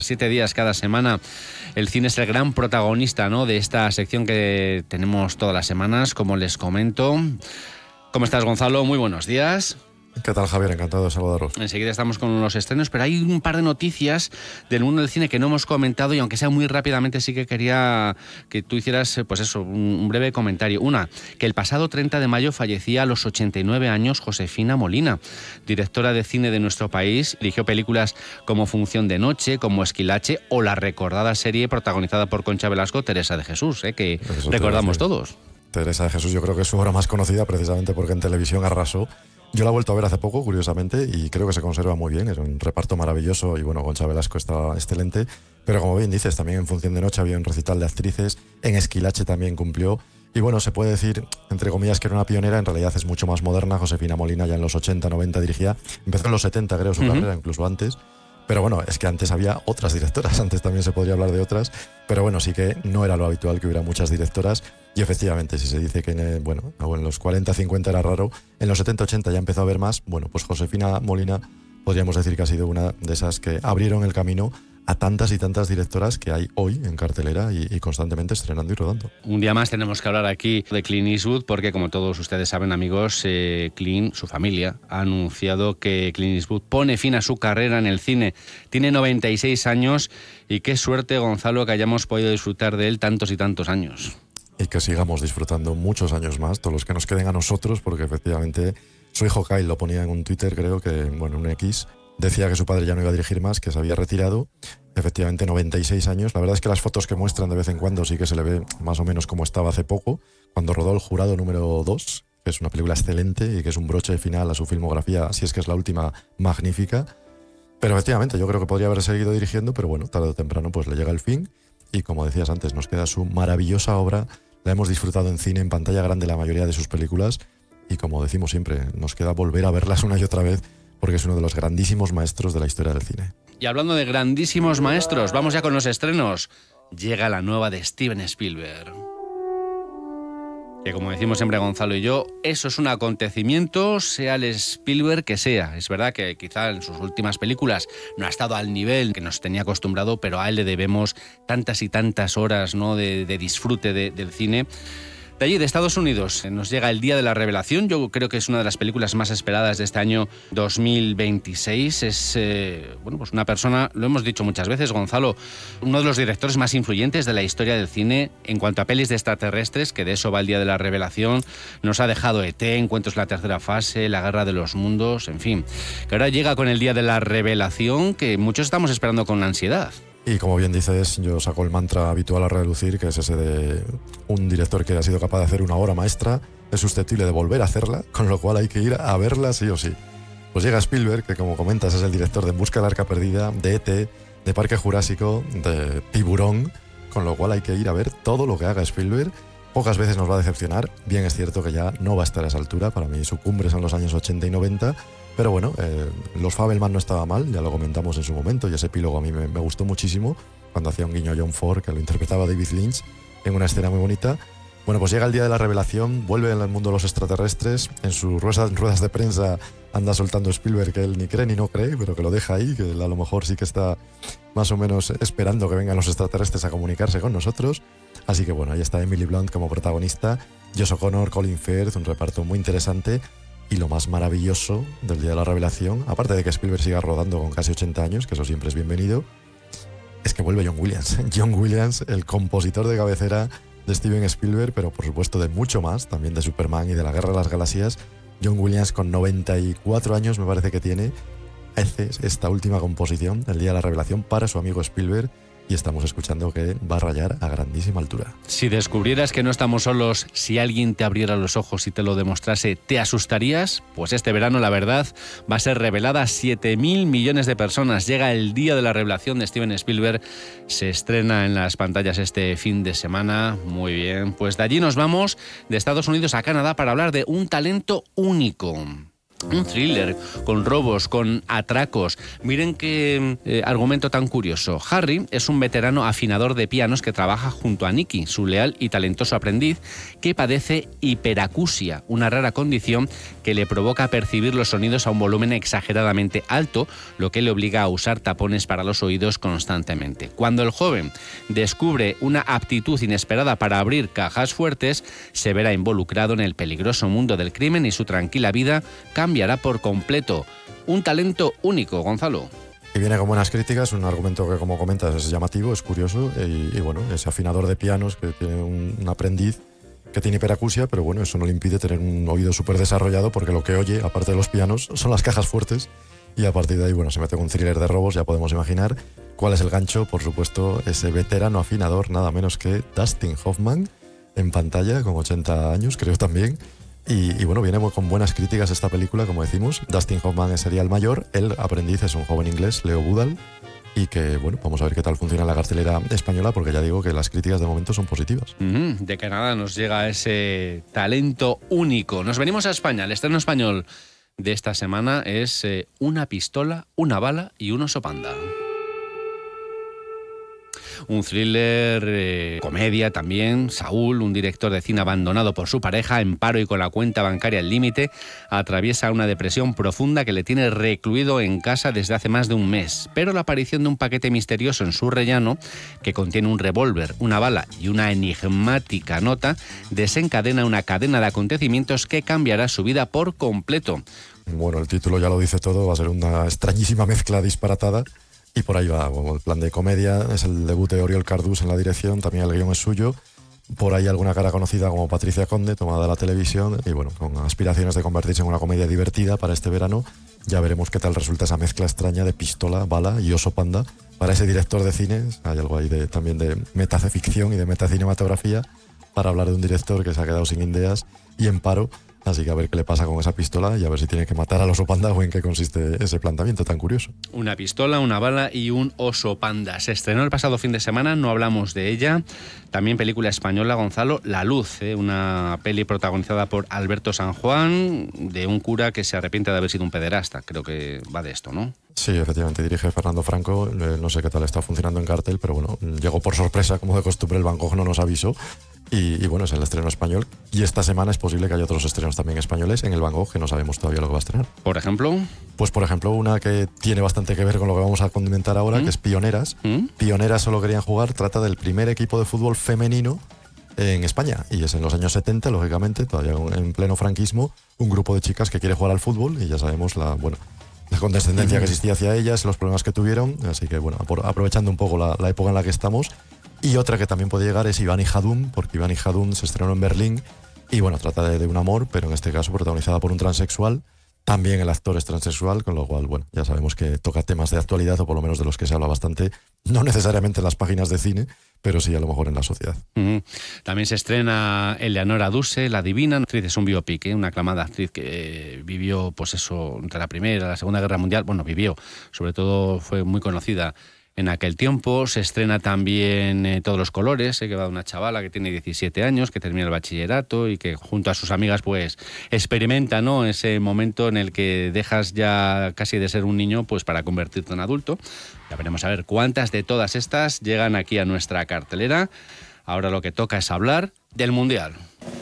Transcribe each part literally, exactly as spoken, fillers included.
Siete días cada semana. El cine es el gran protagonista, ¿no?, de esta sección que tenemos todas las semanas, como les comento. ¿Cómo estás, Gonzalo? Muy buenos días. ¿Qué tal, Javier? Encantado de saludaros. Enseguida estamos con los estrenos, pero hay un par de noticias del mundo del cine que no hemos comentado y aunque sea muy rápidamente sí que quería que tú hicieras, pues eso, un breve comentario. Una, que el pasado treinta de mayo fallecía a los ochenta y nueve años Josefina Molina, directora de cine de nuestro país. Dirigió películas como Función de Noche, como Esquilache o la recordada serie protagonizada por Concha Velasco, Teresa de Jesús, ¿eh? que Eso recordamos todos. Teresa de Jesús yo creo que es su obra más conocida precisamente porque en televisión arrasó. Yo la he vuelto a ver hace poco, curiosamente, y creo que se conserva muy bien. Es un reparto maravilloso y, bueno, Concha Velasco está excelente. Pero, como bien dices, también en Función de Noche había un recital de actrices. En Esquilache también cumplió. Y, bueno, se puede decir, entre comillas, que era una pionera. En realidad es mucho más moderna. Josefina Molina ya en los ochenta, noventa dirigía. Empezó en los setenta, creo, su uh-huh. carrera, incluso antes. Pero, bueno, es que antes había otras directoras. Antes también se podría hablar de otras. Pero, bueno, sí que no era lo habitual que hubiera muchas directoras. Y efectivamente, si se dice que en, bueno, en los cuarenta, cincuenta era raro, en los setenta, ochenta ya empezó a haber más. Bueno, pues Josefina Molina podríamos decir que ha sido una de esas que abrieron el camino a tantas y tantas directoras que hay hoy en cartelera y, y constantemente estrenando y rodando. Un día más tenemos que hablar aquí de Clint Eastwood porque, como todos ustedes saben, amigos, eh, Clint, su familia, ha anunciado que Clint Eastwood pone fin a su carrera en el cine. Tiene noventa y seis años y qué suerte, Gonzalo, que hayamos podido disfrutar de él tantos y tantos años. Y que sigamos disfrutando muchos años más, todos los que nos queden a nosotros, porque efectivamente su hijo Kyle lo ponía en un Twitter, creo que, bueno, un X, decía que su padre ya no iba a dirigir más, que se había retirado. Efectivamente, noventa y seis años. La verdad es que las fotos que muestran de vez en cuando sí que se le ve más o menos como estaba hace poco, cuando rodó El Jurado número dos, que es una película excelente y que es un broche final a su filmografía, si es que es la última, magnífica. Pero efectivamente, yo creo que podría haber seguido dirigiendo, pero bueno, tarde o temprano pues le llega el fin. Y como decías antes, nos queda su maravillosa obra. La hemos disfrutado en cine, en pantalla grande, la mayoría de sus películas. Y como decimos siempre, nos queda volver a verlas una y otra vez, porque es uno de los grandísimos maestros de la historia del cine. Y hablando de grandísimos maestros, vamos ya con los estrenos. Llega la nueva de Steven Spielberg. Que, como decimos siempre Gonzalo y yo, eso es un acontecimiento, sea el Spielberg que sea. Es verdad que quizá en sus últimas películas no ha estado al nivel que nos tenía acostumbrado, pero a él le debemos tantas y tantas horas, ¿no?, de, de disfrute de, del cine. De allí, de Estados Unidos, nos llega El Día de la Revelación. Yo creo que es una de las películas más esperadas de este año dos mil veintiséis. Es eh, bueno, pues una persona, lo hemos dicho muchas veces, Gonzalo, uno de los directores más influyentes de la historia del cine en cuanto a pelis de extraterrestres, que de eso va El Día de la Revelación. Nos ha dejado E T, Encuentros en la Tercera Fase, La Guerra de los Mundos, en fin. Que ahora llega con El Día de la Revelación, que muchos estamos esperando con ansiedad. Y como bien dices, yo saco el mantra habitual a relucir, que es ese de un director que ha sido capaz de hacer una obra maestra, es susceptible de volver a hacerla, con lo cual hay que ir a verla sí o sí. Pues llega Spielberg, que como comentas es el director de En Busca del Arca Perdida, de E T, de Parque Jurásico, de Tiburón, con lo cual hay que ir a ver todo lo que haga Spielberg. Pocas veces nos va a decepcionar. Bien es cierto que ya no va a estar a esa altura, para mí su cumbre son los años ochenta y noventa, pero bueno, eh, Los Fabelman no estaba mal, ya lo comentamos en su momento, y ese epílogo a mí me, me gustó muchísimo, cuando hacía un guiño a John Ford, que lo interpretaba David Lynch, en una escena muy bonita. Bueno, pues llega el Día de la Revelación, vuelve al mundo de los extraterrestres, en sus ruedas, ruedas de prensa anda soltando Spielberg que él ni cree ni no cree, pero que lo deja ahí, que él a lo mejor sí que está más o menos esperando que vengan los extraterrestres a comunicarse con nosotros. Así que bueno, ahí está Emily Blunt como protagonista, Josh O'Connor, Colin Firth, un reparto muy interesante. Y lo más maravilloso del Día de la Revelación, aparte de que Spielberg siga rodando con casi ochenta años, que eso siempre es bienvenido, es que vuelve John Williams. John Williams, el compositor de cabecera de Steven Spielberg, pero por supuesto de mucho más, también de Superman y de La Guerra de las Galaxias. John Williams, con noventa y cuatro años me parece que tiene, hace esta última composición, el Día de la Revelación, para su amigo Spielberg. Y estamos escuchando que va a rayar a grandísima altura. Si descubrieras que no estamos solos, si alguien te abriera los ojos y te lo demostrase, ¿te asustarías? Pues este verano, la verdad, va a ser revelada a siete mil millones de personas. Llega el Día de la Revelación de Steven Spielberg. Se estrena en las pantallas este fin de semana. Muy bien, pues de allí nos vamos, de Estados Unidos a Canadá, para hablar de un talento único. Un thriller, con robos, con atracos. Miren qué eh, argumento tan curioso. Harry es un veterano afinador de pianos que trabaja junto a Nicky, su leal y talentoso aprendiz, que padece hiperacusia, una rara condición que le provoca percibir los sonidos a un volumen exageradamente alto, lo que le obliga a usar tapones para los oídos constantemente. Cuando el joven descubre una aptitud inesperada para abrir cajas fuertes, se verá involucrado en el peligroso mundo del crimen y su tranquila vida cambia cambiará por completo. Un talento único, Gonzalo. Y viene con buenas críticas, un argumento que, como comentas, es llamativo, es curioso, y, y bueno, ese afinador de pianos que tiene un, un aprendiz que tiene hiperacusia, pero bueno, eso no le impide tener un oído súper desarrollado, porque lo que oye, aparte de los pianos, son las cajas fuertes, y a partir de ahí, bueno, se mete con un thriller de robos, ya podemos imaginar cuál es el gancho. Por supuesto, ese veterano afinador, nada menos que Dustin Hoffman, en pantalla, con ochenta años, creo también. Y, y bueno, viene con buenas críticas esta película, como decimos. Dustin Hoffman sería el mayor, el aprendiz es un joven inglés, Leo Budal, y que, bueno, vamos a ver qué tal funciona la cartelera española, porque ya digo que las críticas de momento son positivas. Mm, de Canadá nos llega ese talento único. Nos venimos a España. El estreno español de esta semana es eh, Una pistola, una bala y un oso panda. Un thriller, eh, comedia también. Saúl, un director de cine abandonado por su pareja, en paro y con la cuenta bancaria al límite, atraviesa una depresión profunda que le tiene recluido en casa desde hace más de un mes. Pero la aparición de un paquete misterioso en su rellano, que contiene un revólver, una bala y una enigmática nota, desencadena una cadena de acontecimientos que cambiará su vida por completo. Bueno, el título ya lo dice todo, va a ser una extrañísima mezcla disparatada. Y por ahí va, bueno, el plan de comedia, es el debut de Oriol Cardús en la dirección, también el guión es suyo. Por ahí alguna cara conocida como Patricia Conde, tomada de la televisión, y bueno, con aspiraciones de convertirse en una comedia divertida para este verano. Ya veremos qué tal resulta esa mezcla extraña de pistola, bala y oso panda para ese director de cine. Hay algo ahí de, también de metaficción y de metacinematografía, para hablar de un director que se ha quedado sin ideas y en paro. Así que a ver qué le pasa con esa pistola y a ver si tiene que matar al oso panda o en qué consiste ese planteamiento tan curioso. Una pistola, una bala y un oso panda. Se estrenó el pasado fin de semana, no hablamos de ella. También película española, Gonzalo, La Luz, ¿eh? Una peli protagonizada por Alberto San Juan, de un cura que se arrepiente de haber sido un pederasta. Creo que va de esto, ¿no? Sí, efectivamente, dirige Fernando Franco. No sé qué tal está funcionando en cartel, pero bueno, llegó por sorpresa, como de costumbre, el Van Gogh no nos avisó. Y, y bueno, es el estreno español. Y esta semana es posible que haya otros estrenos también españoles en el Van Gogh, que no sabemos todavía lo que va a estrenar. ¿Por ejemplo? Pues por ejemplo, una que tiene bastante que ver con lo que vamos a comentar ahora, ¿Mm? que es Pioneras. ¿Mm? Pioneras solo querían jugar, trata del primer equipo de fútbol femenino en España. Y es en los años setenta, lógicamente, todavía en pleno franquismo, un grupo de chicas que quiere jugar al fútbol y ya sabemos la, bueno, la condescendencia que existía hacia ellas, los problemas que tuvieron. Así que bueno, aprovechando un poco la, la época en la que estamos. Y otra que también puede llegar es Iván y Jadún, porque Iván y Jadún se estrenó en Berlín y bueno, trata de, de un amor, pero en este caso protagonizada por un transexual. También el actor es transexual, con lo cual, bueno, ya sabemos que toca temas de actualidad, o por lo menos de los que se habla bastante, no necesariamente en las páginas de cine, pero sí a lo mejor en la sociedad. Uh-huh. También se estrena Eleanora Duse, La Divina. La actriz es un biopic, ¿eh? Una aclamada actriz que vivió, pues eso, entre la Primera y la Segunda Guerra Mundial. Bueno, vivió, sobre todo fue muy conocida en aquel tiempo. Se estrena también eh, Todos los colores, eh, que va de una chavala que tiene diecisiete años, que termina el bachillerato y que junto a sus amigas pues experimenta, ¿no?, ese momento en el que dejas ya casi de ser un niño pues para convertirte en adulto. Ya veremos a ver cuántas de todas estas llegan aquí a nuestra cartelera. Ahora lo que toca es hablar del Mundial.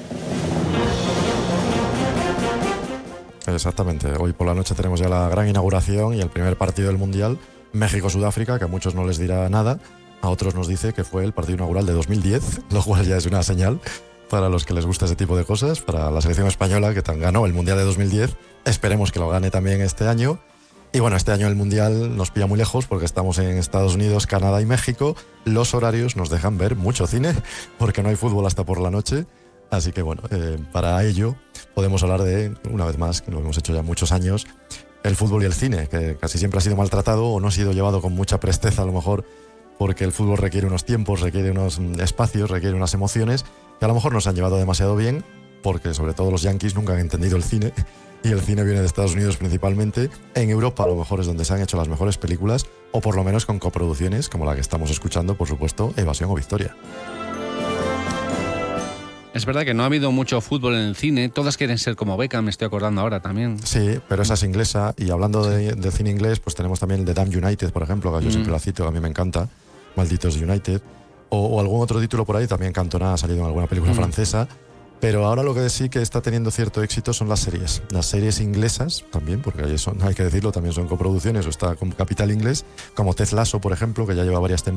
Exactamente, hoy por la noche tenemos ya la gran inauguración y el primer partido del Mundial, México-Sudáfrica, que a muchos no les dirá nada, a otros nos dice que fue el partido inaugural de dos mil diez, lo cual ya es una señal para los que les gusta ese tipo de cosas, para la selección española que tan ganó el Mundial de dos mil diez, esperemos que lo gane también este año. Y bueno, este año el Mundial nos pilla muy lejos porque estamos en Estados Unidos, Canadá y México. Los horarios nos dejan ver mucho cine porque no hay fútbol hasta por la noche. Así que bueno, eh, para ello podemos hablar de, una vez más, que lo hemos hecho ya muchos años, el fútbol y el cine, que casi siempre ha sido maltratado o no ha sido llevado con mucha presteza a lo mejor, porque el fútbol requiere unos tiempos, requiere unos espacios, requiere unas emociones que a lo mejor no se han llevado demasiado bien, porque sobre todo los yanquis nunca han entendido el cine y el cine viene de Estados Unidos principalmente. En Europa a lo mejor es donde se han hecho las mejores películas, o por lo menos con coproducciones como la que estamos escuchando, por supuesto, Evasión o Victoria. Es verdad que no ha habido mucho fútbol en el cine, todas quieren ser como Beckham, me estoy acordando ahora también. Sí, pero esa es inglesa, y hablando de, de cine inglés, pues tenemos también el de Damn United, por ejemplo, que yo mm. siempre lo cito, que a mí me encanta, Malditos United, o, o algún otro título por ahí, también Cantona ha salido en alguna película mm. francesa. Pero ahora lo que sí que está teniendo cierto éxito son las series. Las series inglesas también, porque ahí son, hay que decirlo, también son coproducciones o está con capital inglés, como Ted Lasso, por ejemplo, que ya lleva varias temporadas.